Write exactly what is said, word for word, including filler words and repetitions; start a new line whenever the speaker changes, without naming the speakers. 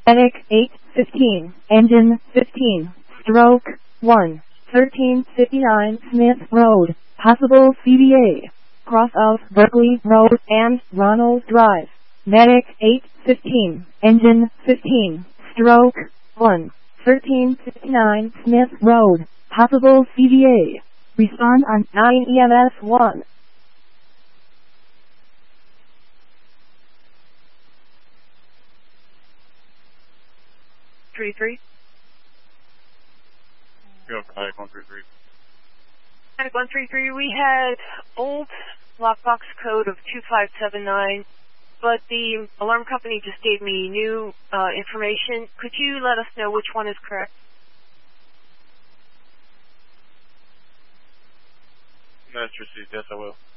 Medic eight fifteen, engine fifteen, stroke one, thirteen fifty-nine Smith Road, possible C V A, cross of Berkeley Road and Ronald Drive. Medic eight fifteen, engine fifteen, stroke one, thirteen fifty-nine Smith Road, possible C V A. Respond on nine E M S one.
three three.
Go, Kayak one three three.
Kayak one three three, we had old lockbox code of two five seven nine, but the alarm company just gave me new uh, information. Could you let us know which one is correct?
That's received, yes I will.